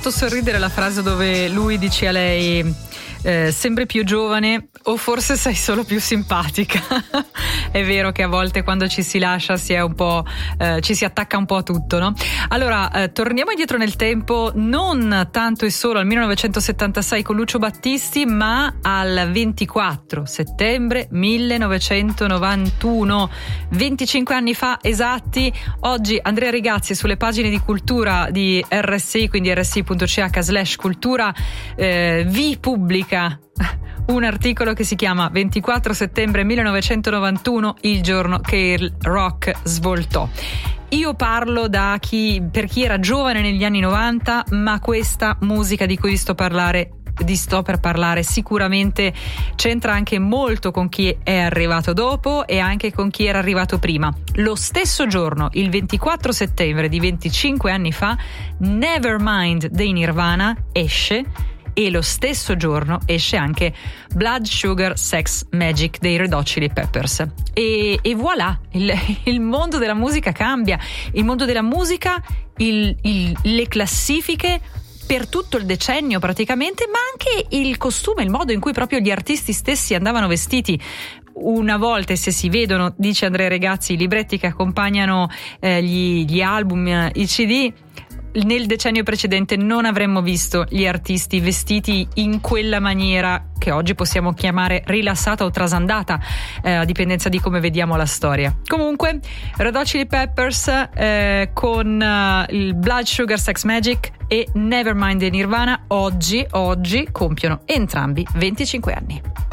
Sorridere la frase dove lui dice a lei sembri più giovane o forse sei solo più simpatica. È vero che a volte quando ci si lascia si è un po' ci si attacca un po' a tutto, no? Allora torniamo indietro nel tempo, non tanto e solo al 1976 con Lucio Battisti, ma al 24 settembre 1991, 25 anni fa esatti. Oggi Andrea Rigazzi sulle pagine di cultura di RSI, quindi rsi.ch/cultura, vi pubblica un articolo che si chiama 24 settembre 1991, il giorno che il rock svoltò. Io parlo per chi era giovane negli anni 90, ma questa musica di cui sto per parlare sicuramente c'entra anche molto con chi è arrivato dopo e anche con chi era arrivato prima. Lo stesso giorno, il 24 settembre di 25 anni fa, Nevermind dei Nirvana esce, e lo stesso giorno esce anche Blood Sugar Sex Magic dei Red Hot Chili Peppers. E voilà, il mondo della musica cambia, il mondo della musica, le classifiche per tutto il decennio praticamente, ma anche il costume, il modo in cui proprio gli artisti stessi andavano vestiti. Una volta, se si vedono, dice Andrea Regazzi, i libretti che accompagnano gli album, i CD, nel decennio precedente non avremmo visto gli artisti vestiti in quella maniera che oggi possiamo chiamare rilassata o trasandata, a dipendenza di come vediamo la storia. Comunque, Red Hot Chili Peppers con il Blood Sugar Sex Magic e Nevermind dei Nirvana oggi compiono entrambi 25 anni.